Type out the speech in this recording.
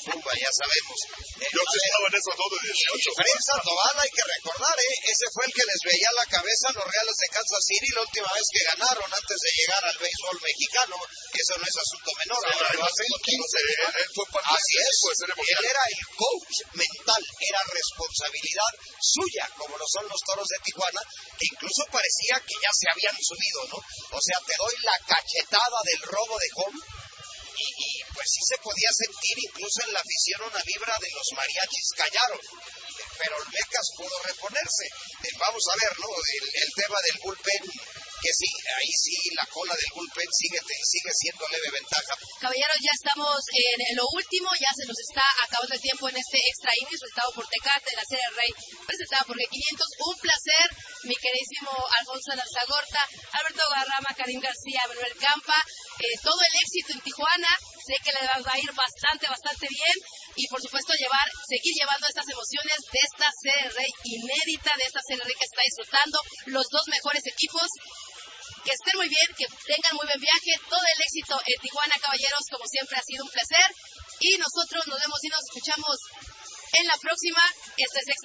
Zumba, ya sabemos. Yo sí estaba en esos dos de 18. Fred Sandoval, hay que recordar, ese fue el que les veía la cabeza a los Reales de Kansas City la última vez que ganaron antes de llegar al béisbol mexicano. Eso no es asunto menor. Él fue parte Así de ese es. tipo de ser emocional. Él era el coach mental, era responsabilidad suya, como lo son los Toros de Tijuana, que incluso parecía que ya se habían subido, ¿no? O sea, te doy la cachetada del robo de home. Y pues sí se podía sentir, incluso en la afición, una vibra de los mariachis callaron, pero el Mecas pudo reponerse. Vamos a ver, ¿no? El tema del bullpen, que sí, ahí sí la cola del bullpen sigue siendo leve ventaja. Caballeros, ya estamos en lo último, ya se nos está acabando el tiempo en este extra innings, resultado por Tecate de la Serie Rey, presentado por G500. Un placer, mi queridísimo Alfonso Lanzagorta, Alberto Guadarrama, Karim García, Manuel Campa, todo el éxito en Tijuana. Sé que le va a ir bastante bien y por supuesto seguir llevando estas emociones de esta Serie Rey inédita, de esta Serie Rey que está disfrutando los dos mejores equipos. Que estén muy bien, que tengan muy buen viaje, todo el éxito en Tijuana, caballeros, como siempre ha sido un placer y nosotros nos vemos y nos escuchamos en la próxima. Este es Extra